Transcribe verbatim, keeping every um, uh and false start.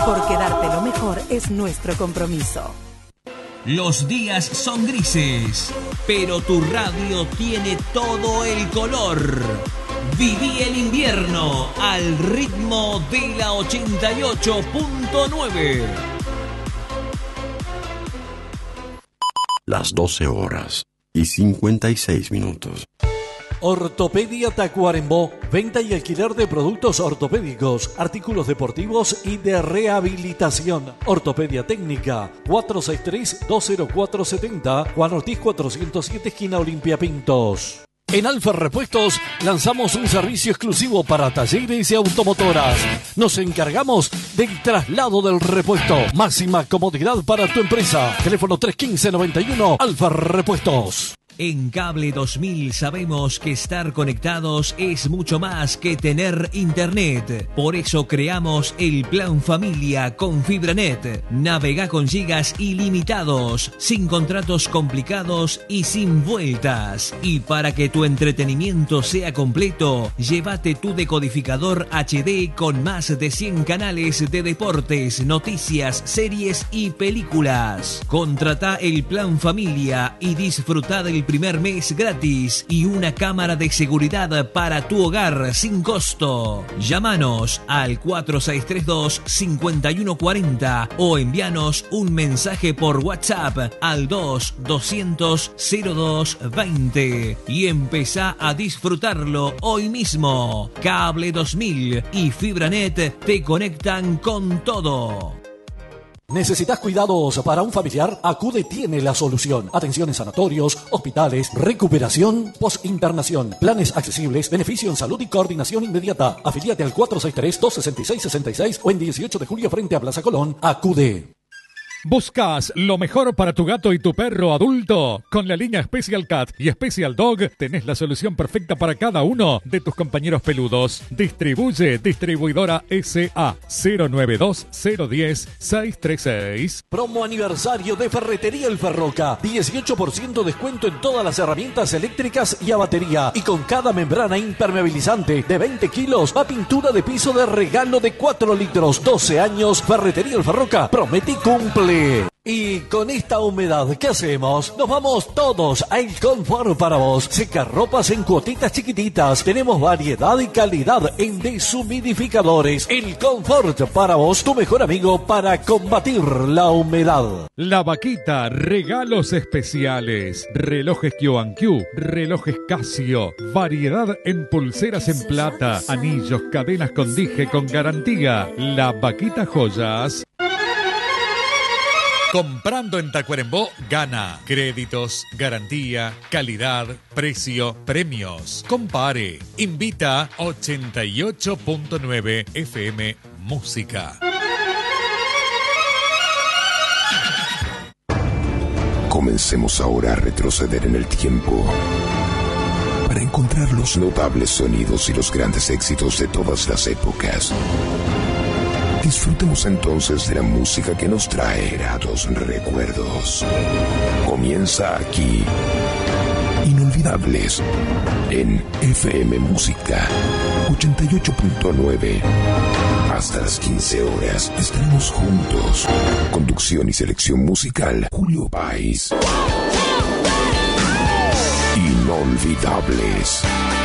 Porque darte lo mejor es nuestro compromiso. Los días son grises, pero tu radio tiene todo el color. Viví el invierno al ritmo de la ochenta y ocho punto nueve. Las doce horas y cincuenta y seis minutos. Ortopedia Tacuarembó, venta y alquiler de productos ortopédicos, artículos deportivos y de rehabilitación. Ortopedia Técnica, cuatro seis tres, dos cero cuatro siete cero, Juan Ortiz cuatrocientos siete, esquina Olimpia Pintos. En Alfa Repuestos lanzamos un servicio exclusivo para talleres y automotoras. Nos encargamos del traslado del repuesto. Máxima comodidad para tu empresa. Teléfono tres uno cinco, noventa y uno, Alfa Repuestos. En Cable dos mil sabemos que estar conectados es mucho más que tener internet. Por eso creamos el Plan Familia con FibraNet. Navega con gigas ilimitados, sin contratos complicados y sin vueltas. Y para que tu entretenimiento sea completo, llévate tu decodificador H D con más de cien canales de deportes, noticias, series y películas. Contrata el Plan Familia y disfruta del primer mes gratis y una cámara de seguridad para tu hogar sin costo. Llámanos al cuatro seis tres dos, cinco uno cuatro cero o envíanos un mensaje por WhatsApp al dos doscientos cero dos veinte y empezá a disfrutarlo hoy mismo. Cable dos mil y FibraNet te conectan con todo. ¿Necesitas cuidados para un familiar? Acude tiene la solución. Atención en sanatorios, hospitales, recuperación, post-internación, planes accesibles, beneficio en salud y coordinación inmediata. Afiliate al cuatro seis tres, dos seis seis, seis seis o en dieciocho de julio frente a Plaza Colón. Acude. ¿Buscas lo mejor para tu gato y tu perro adulto? Con la línea Special Cat y Special Dog tenés la solución perfecta para cada uno de tus compañeros peludos. Distribuye Distribuidora S A cero nueve dos, cero uno cero, seis tres seis. Promo aniversario de Ferretería El Ferroca. dieciocho por ciento descuento en todas las herramientas eléctricas y a batería. Y con cada membrana impermeabilizante de veinte kilos va pintura de piso de regalo de cuatro litros. doce años, Ferretería El Ferroca promete y cumple. Y con esta humedad, ¿qué hacemos? Nos vamos todos a El Confort para vos. Secarropas en cuotitas chiquititas. Tenemos variedad y calidad en deshumidificadores. El Confort para vos, tu mejor amigo para combatir la humedad. La Vaquita, regalos especiales. Relojes Q and Q, relojes Casio. Variedad en pulseras en plata, anillos, cadenas con dije con garantía. La Vaquita Joyas. Comprando en Tacuarembó, gana. Créditos, garantía, calidad, precio, premios. Compare. Invita ochenta y ocho punto nueve F M Música. Comencemos ahora a retroceder en el tiempo para encontrar los notables sonidos y los grandes éxitos de todas las épocas. Disfrutemos entonces de la música que nos trae gratos recuerdos. Comienza aquí, Inolvidables, en F M Música ochenta y ocho punto nueve. Hasta las quince horas estaremos juntos. Conducción y selección musical, Julio Páez. Inolvidables.